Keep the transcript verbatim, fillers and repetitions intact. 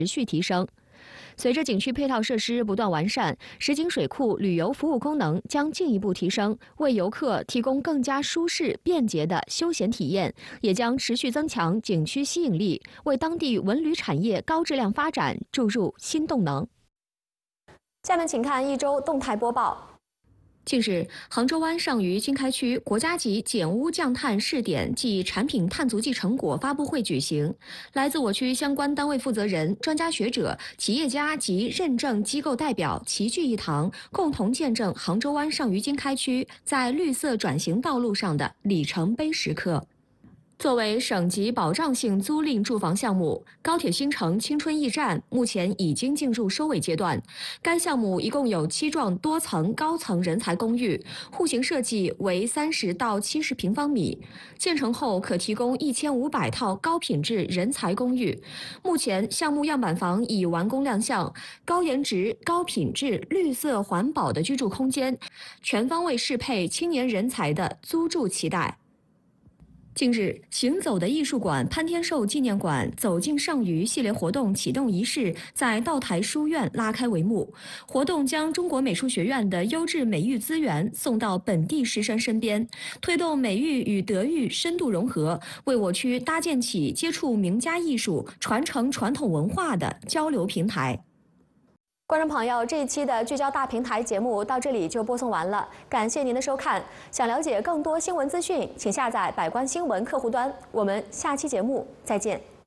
持续提升。随着景区配套设施不断完善，石景水库旅游服务功能将进一步提升，为游客提供更加舒适便捷的休闲体验，也将持续增强景区吸引力，为当地文旅产业高质量发展注入新动能。下面请看一周动态播报。近日，杭州湾上虞经开区国家级减污降碳试点暨产品碳足迹成果发布会举行，来自我区相关单位负责人、专家学者、企业家及认证机构代表齐聚一堂，共同见证杭州湾上虞经开区在绿色转型道路上的里程碑时刻。作为省级保障性租赁住房项目，高铁新城青春驿站目前已经进入收尾阶段。该项目一共有七幢多层高层人才公寓，户型设计为三十到七十平方米，建成后可提供一千五百套高品质人才公寓。目前项目样板房已完工亮相，高颜值、高品质、绿色环保的居住空间，全方位适配青年人才的租住期待。近日，行走的艺术馆潘天寿纪念馆走进上虞系列活动启动仪式在道台书院拉开帷幕。活动将中国美术学院的优质美育资源送到本地师生身边，推动美育与德育深度融合，为我区搭建起接触名家艺术、传承传统文化的交流平台。观众朋友，这一期的聚焦大平台节目到这里就播送完了，感谢您的收看。想了解更多新闻资讯，请下载百官新闻客户端。我们下期节目再见。